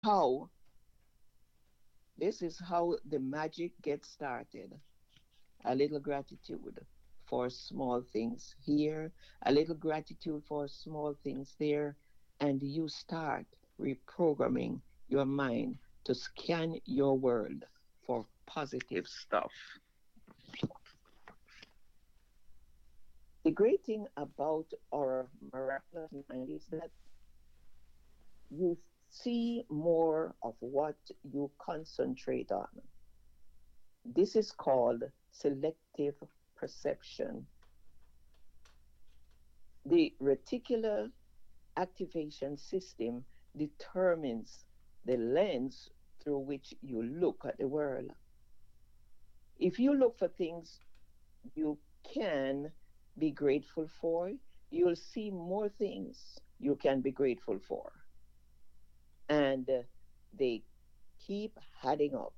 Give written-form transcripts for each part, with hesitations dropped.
how this is how the magic gets started. A little gratitude for small things here, a little gratitude for small things there, and you start reprogramming your mind to scan your world for positive stuff. The great thing about our miraculous mind is that you see more of what you concentrate on. This is called selective perception. The reticular activation system determines the lens through which you look at the world. If you look for things you can be grateful for, you'll see more things you can be grateful for. And they keep adding up.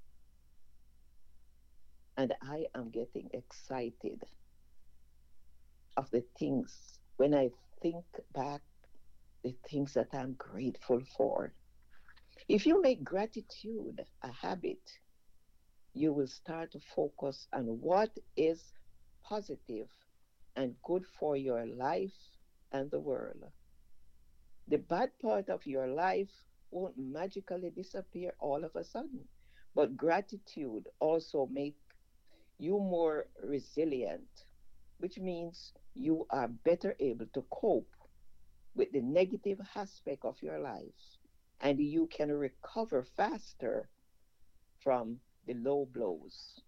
And I am getting excited of the things when I think back, the things that I'm grateful for. If you make gratitude a habit, you will start to focus on what is positive and good for your life and the world. The bad part of your life won't magically disappear all of a sudden, but gratitude also make you more resilient, which means you are better able to cope with the negative aspect of your life and you can recover faster from the low blows.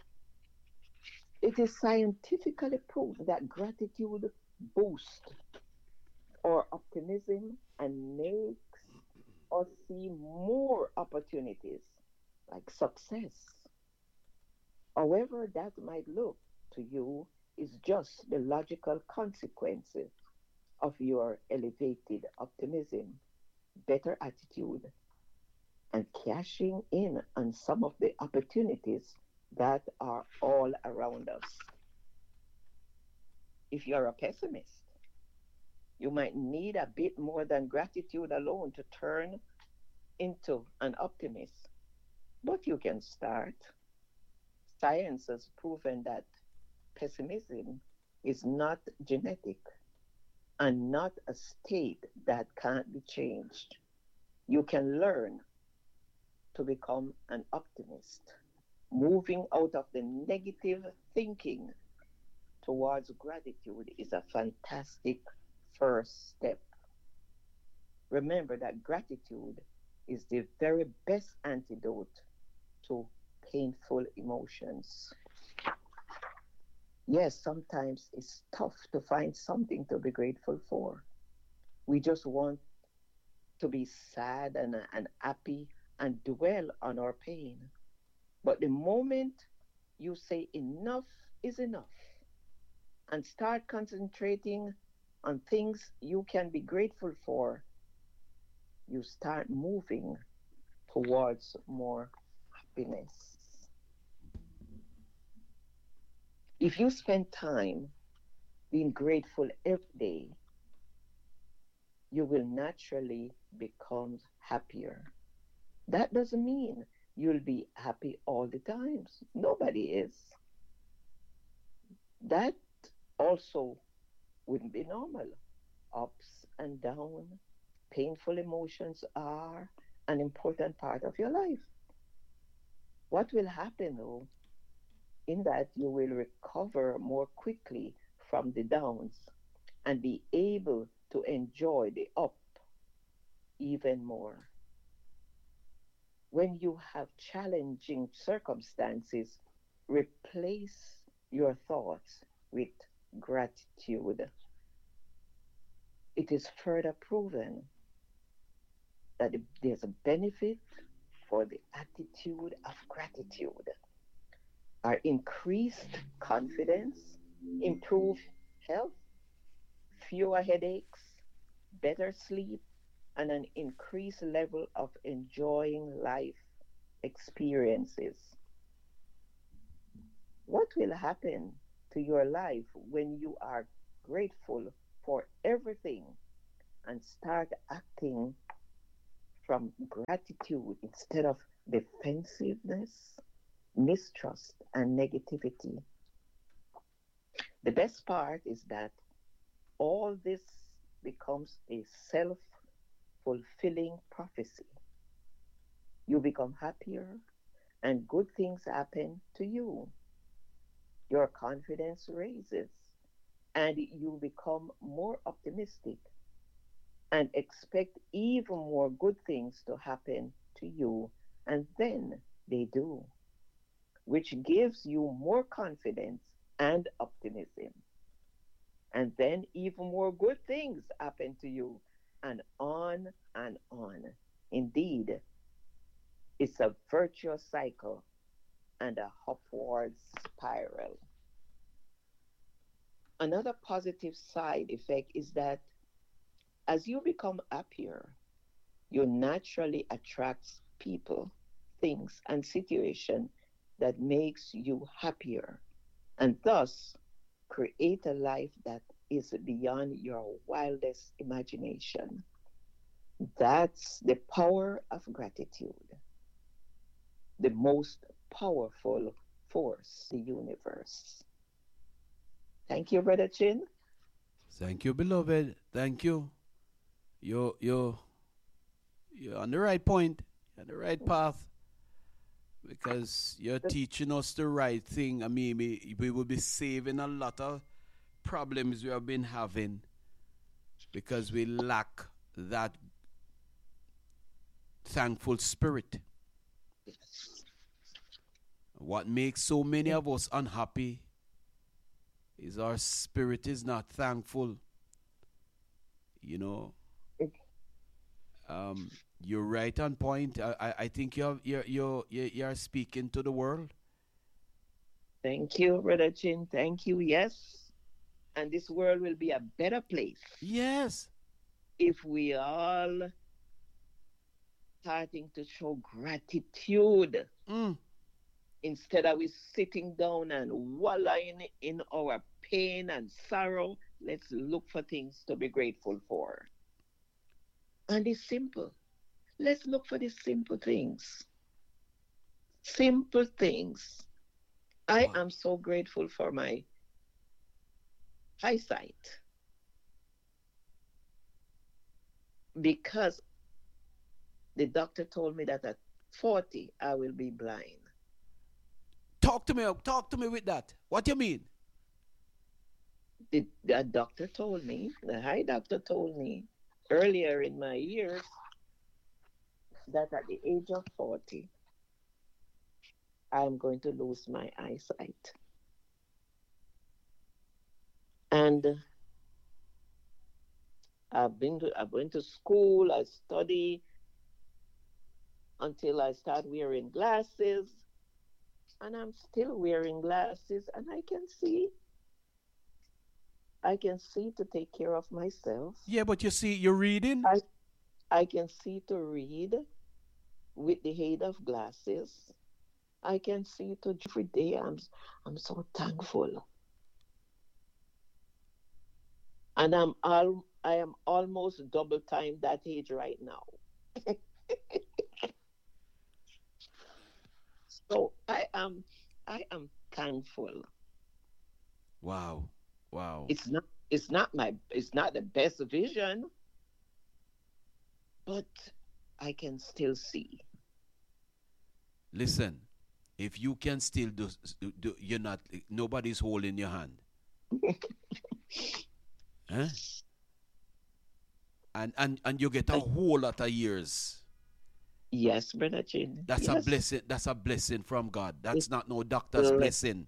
It is scientifically proved that gratitude boosts our optimism and makes us see more opportunities like success. However, that might look to you is just the logical consequences of your elevated optimism, better attitude, and cashing in on some of the opportunities that are all around us. If you're a pessimist, you might need a bit more than gratitude alone to turn into an optimist, but you can start. Science has proven that pessimism is not genetic and not a state that can't be changed. You can learn to become an optimist, moving out of the negative thinking towards gratitude is a fantastic first step. Remember that gratitude is the very best antidote to painful emotions. Yes, sometimes it's tough to find something to be grateful for. We just want to be sad and happy and dwell on our pain. But the moment you say enough is enough and start concentrating on things you can be grateful for, you start moving towards more happiness. If you spend time being grateful every day, you will naturally become happier. That doesn't mean you'll be happy all the times. Nobody is. That also wouldn't be normal. Ups and downs, painful emotions are an important part of your life. What will happen though, in that you will recover more quickly from the downs and be able to enjoy the up even more. When you have challenging circumstances, replace your thoughts with gratitude. It is further proven that there's a benefit for the attitude of gratitude. Our increased confidence, improved health, fewer headaches, better sleep, and an increased level of enjoying life experiences. What will happen to your life when you are grateful for everything and start acting from gratitude instead of defensiveness, mistrust, and negativity. The best part is that all this becomes a self fulfilling prophecy. You become happier, and good things happen to you. Your confidence raises, and you become more optimistic and expect even more good things to happen to you, and then they do, which gives you more confidence and optimism. And then even more good things happen to you, and on and on. Indeed, it's a virtuous cycle and a upward spiral. Another positive side effect is that as you become happier, you naturally attract people, things, and situations that makes you happier, and thus create a life that is beyond your wildest imagination. That's the power of gratitude, the most powerful force in the universe. Thank you, Brother Chin. Thank you, beloved. Thank you. You you're on the right point, on the right path, because you're teaching us the right thing. I mean, we will be saving a lot of problems we have been having because we lack that thankful spirit. What makes so many of us unhappy is our spirit is not thankful. You know, you're right on point. I think you're speaking to the world. Thank you, Brother Chin. Thank you. Yes. And this world will be a better place Yes. if we all starting to show gratitude Mm. instead of we sitting down and wallowing in our pain and sorrow. Let's look for things to be grateful for. And it's simple. Let's look for the simple things. Simple things. I Wow. am so grateful for my eyesight because the doctor told me that at 40 I will be blind. Talk to me. Talk to me with that. What you mean? The doctor told me, the eye doctor told me earlier in my years that at the age of 40, I'm going to lose my eyesight. And I went to school, I study until I start wearing glasses, and I'm still wearing glasses, and I can see to take care of myself. Yeah, but you see, you're reading. I I can see to read with the aid of glasses. I can see to every day. I'm so thankful, and I am almost double time that age right now. So I am thankful. Wow. Wow. It's not the best vision, but I can still see. Listen, if you can still do you're not, nobody's holding your hand. Huh? And you get a Uh, whole lot of years. yes, Brother Chin. That's a Yes. blessing. That's a blessing from God. It's That's not no doctor's blessed. blessing.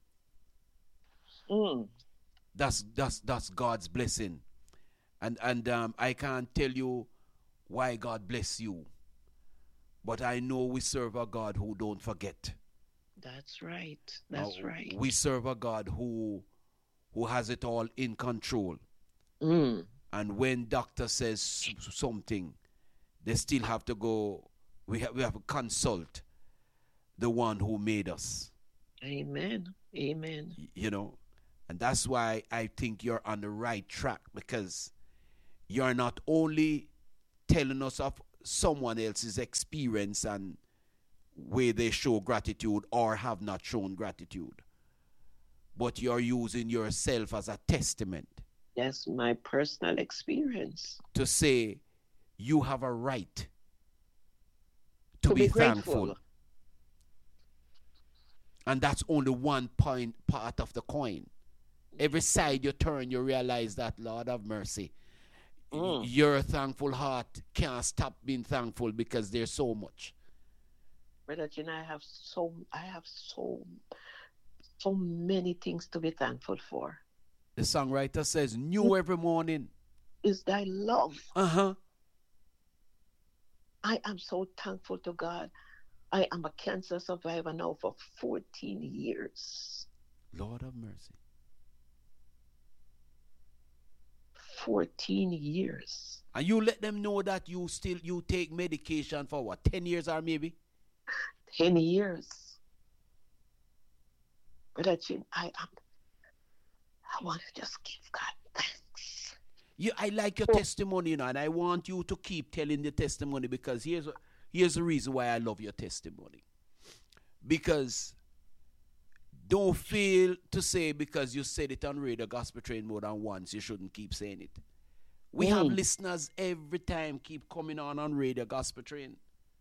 Mm, That's God's blessing. And I can't tell you why God bless you, but I know we serve a God who don't forget. that's right. Uh, That's right. we serve a God who has it all in control. Mm, And when doctor says something, they still have to go. We have to consult the one who made us. amen. Amen. You know, and that's why I think you're on the right track, because you're not only telling us of someone else's experience and way they show gratitude or have not shown gratitude, but you're using yourself as a testament That's my personal experience. to say you have a right to To be be thankful. grateful. And that's only one part of the coin. Every side you turn, you realize that, Lord have mercy, your thankful heart can't stop being thankful because there's so much. Brother Chin, I have so many things to be thankful for. The songwriter says, new every morning. Is thy love. Uh-huh. I am so thankful to God. I am a cancer survivor now for 14 years. Lord have mercy. 14 years. And you let them know that you take medication for what, 10 years or maybe? 10 years. Brother Chin, I want to just give God thanks. I like your testimony, and I want you to keep telling the testimony, because here's the reason why I love your testimony. Because don't fail to say, because you said it on Radio Gospel Train more than once, you shouldn't keep saying it. We have listeners every time keep coming on Radio Gospel Train.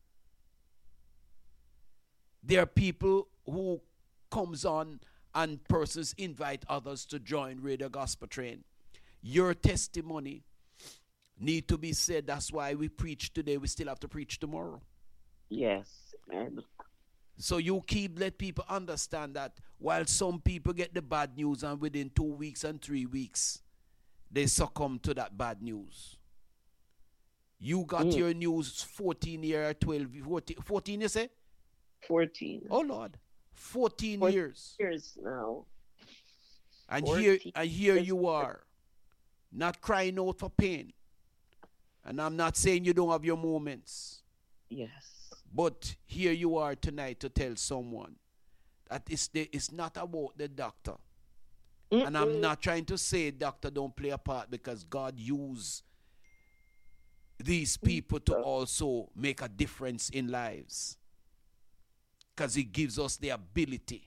There are people who comes on and persons invite others to join Radio Gospel Train. Your testimony need to be said. That's why we preach today. We still have to preach tomorrow. Yes, man. So you let people understand that while some people get the bad news and within 2 weeks and 3 weeks, they succumb to that bad news. You got your news 14 years, 12, 14 you say? 14. Oh, Lord. 14 years. Years now. And here you are, not crying out for pain. And I'm not saying you don't have your moments. Yes. But here you are tonight to tell someone that it's not about the doctor. And I'm not trying to say doctor don't play a part, because God used these people to also make a difference in lives. Because he gives us the ability.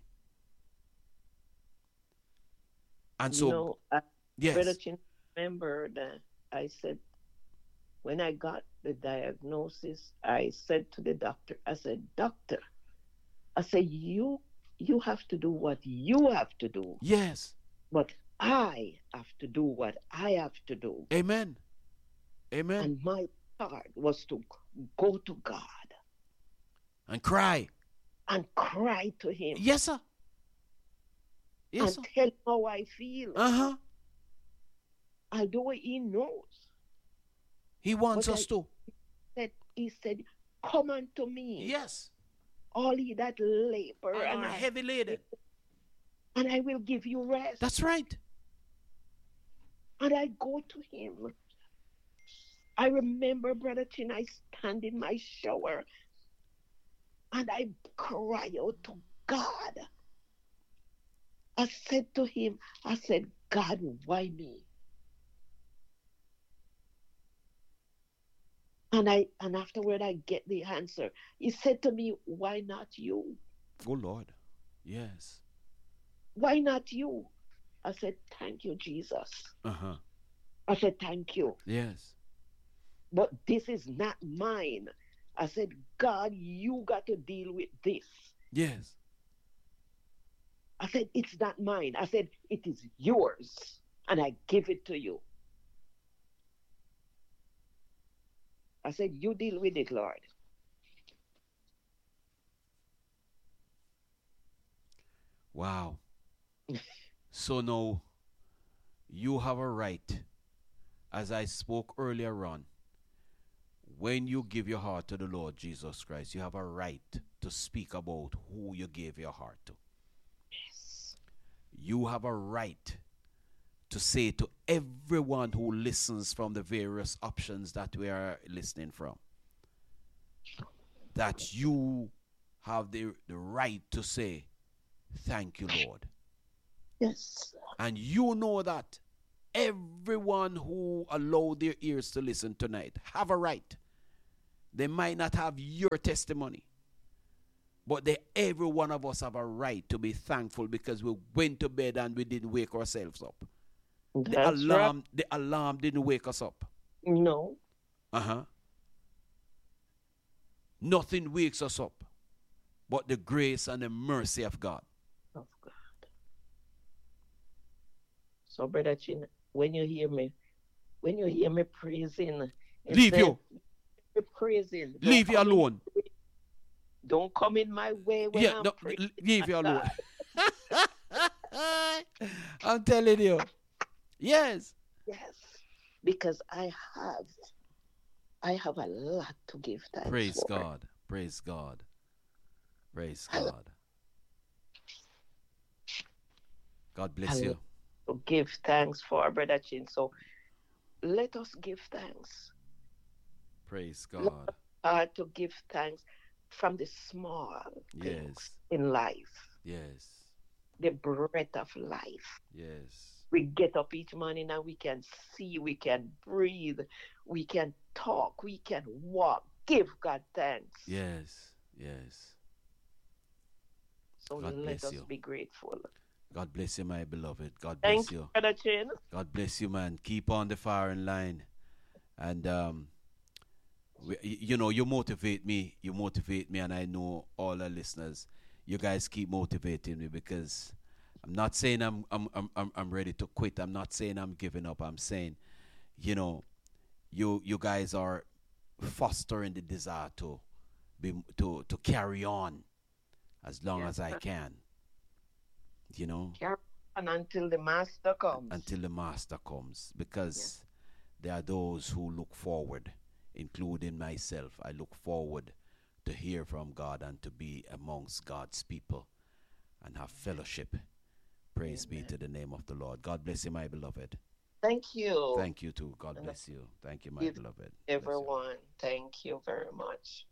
And so, yes. Brother Chin, remember that I said, when I got the diagnosis, I said to the doctor, I said, doctor, I said, you have to do what you have to do. Yes. But I have to do what I have to do. Amen. Amen. And my part was to go to God. And cry. And cry to him. Yes, sir. Yes, and tell him how I feel. Uh-huh. Although he knows. He wants us to. He said, come unto me. Yes. All ye that labor and are heavy laden. And I will give you rest. That's right. And I go to him. I remember, Brother Chin, I stand in my shower and I cry out to God. I said to him, I said, God, why me? And afterward I get the answer. He said to me, why not you? Oh Lord. Yes. Why not you? I said, thank you, Jesus. Uh-huh. I said, thank you. Yes. But this is not mine. I said, God, you got to deal with this. Yes. I said, it's not mine. I said, it is yours. And I give it to you. I said, you deal with it, Lord. Wow. So now you have a right, as I spoke earlier on, when you give your heart to the Lord Jesus Christ, you have a right to speak about who you gave your heart to. Yes. You have a right to say to everyone who listens from the various options that we are listening from, that you have the right to say, thank you, Lord. Yes. And you know that everyone who allowed their ears to listen tonight have a right They might not have your testimony. But every one of us have a right to be thankful because we went to bed and we didn't wake ourselves up. That's right. The alarm didn't wake us up. No. Nothing wakes us up but the grace and the mercy of God. Of God. So, Brother Chin, when you hear me praising, Leave you. Praising. Leave you alone. Don't come in my way when I'm praising. Leave you alone. I'm telling you. Yes. Yes. Because I have a lot to give thanks Praise for. God. Praise God. Praise God. God bless you. To give thanks for, Brother Chin. So let us give thanks. Praise God. To give thanks from the small things in life. Yes. The breath of life. Yes. We get up each morning and we can see, we can breathe, we can talk, we can walk. Give God thanks. Yes. Yes. So let us be grateful. God bless you, my beloved. God bless you. Brother Chin. God bless you, man. Keep on the firing line. And, you motivate me. You motivate me, and I know all our listeners. You guys keep motivating me because I'm not saying I'm ready to quit. I'm not saying I'm giving up. I'm saying, you guys are fostering the desire to carry on as long as I can. Carry on until the master comes. Until the master comes, because there are those who look forward, including myself. I look forward to hear from God and to be amongst God's people and have fellowship. Praise be to the name of the Lord. God bless you, my beloved. Thank you. Thank you too. God bless you. Thank you, my beloved. Everyone, thank you very much.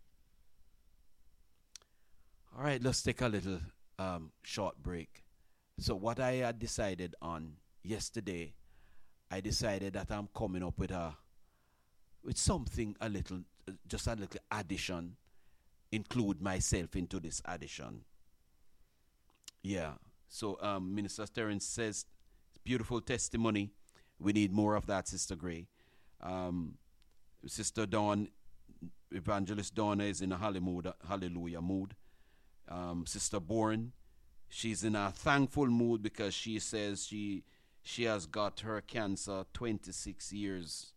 All right, let's take a little short break. So what I had decided on yesterday, I decided that I'm coming up with something just a little addition, include myself into this addition. Yeah. So Minister Terence says, beautiful testimony. We need more of that, Sister Gray. Sister Dawn, Evangelist Donna is in a hallelujah mood. Sister Bourne, she's in a thankful mood because she says she has got her cancer 26 years.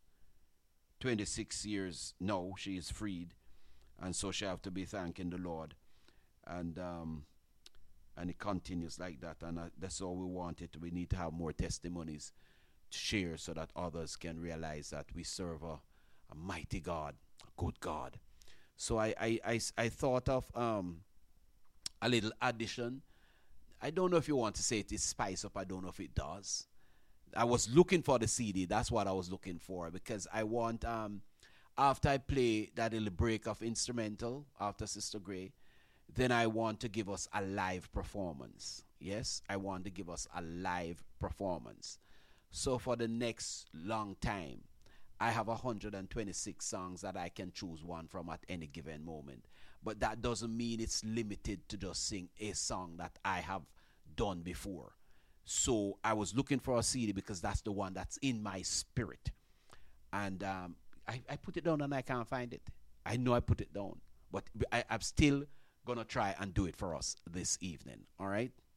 No, she is freed, and so she have to be thanking the Lord, and it continues like that, and that's all we wanted. We need to have more testimonies to share so that others can realize that we serve a mighty God, a good God. So I thought of a little addition. I don't know if you want to say it is spice up. I don't know if it does. I was looking for the CD. That's what I was looking for, because I want, after I play that little break of instrumental after Sister Gray, then I want to give us a live performance. Yes, I want to give us a live performance. So for the next long time, I have 126 songs that I can choose one from at any given moment. But that doesn't mean it's limited to just sing a song that I have done before. So I was looking for a CD because that's the one that's in my spirit. And I put it down and I can't find it. I know I put it down. But I'm still going to try and do it for us this evening. All right?